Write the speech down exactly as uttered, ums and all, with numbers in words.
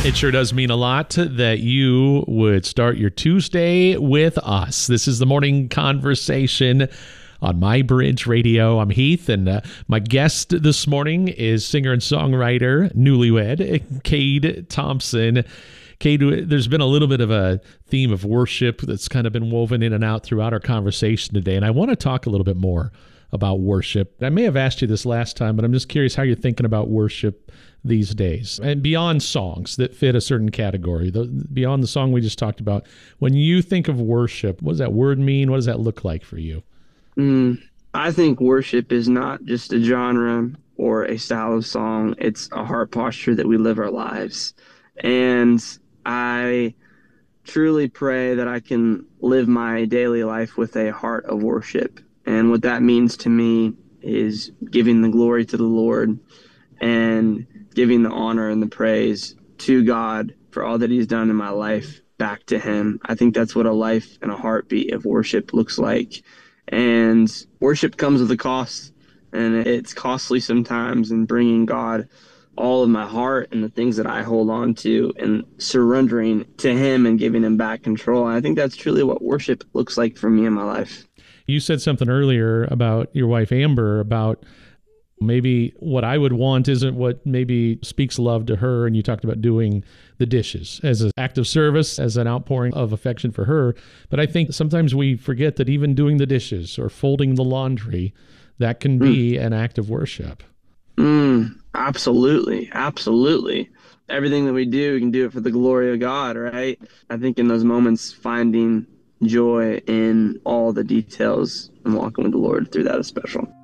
It sure does mean a lot that you would start your Tuesday with us. This is the Morning Conversation on My Bridge Radio. I'm Heath, and uh, my guest this morning is singer and songwriter, newlywed, Cade Thompson. Cade, there's been a little bit of a theme of worship that's kind of been woven in and out throughout our conversation today, and I want to talk a little bit more about worship. I may have asked you this last time, but I'm just curious how you're thinking about worship these days and beyond songs that fit a certain category, the, beyond the song we just talked about. When you think of worship, what does that word mean? What does that look like for you? Mm, I think worship is not just a genre or a style of song. It's a heart posture that we live our lives. And I truly pray that I can live my daily life with a heart of worship. And what that means to me is giving the glory to the Lord and giving the honor and the praise to God for all that he's done in my life back to him. I think that's what a life and a heartbeat of worship looks like. And worship comes with a cost, and it's costly sometimes in bringing God all of my heart and the things that I hold on to and surrendering to him and giving him back control. And I think that's truly what worship looks like for me in my life. You said something earlier about your wife, Amber, about maybe what I would want isn't what maybe speaks love to her. And you talked about doing the dishes as an act of service, as an outpouring of affection for her. But I think sometimes we forget that even doing the dishes or folding the laundry, that can be mm. an act of worship. Mm, absolutely. Absolutely. Everything that we do, we can do it for the glory of God, right? I think in those moments, finding joy in all the details and walking with the Lord through that is special.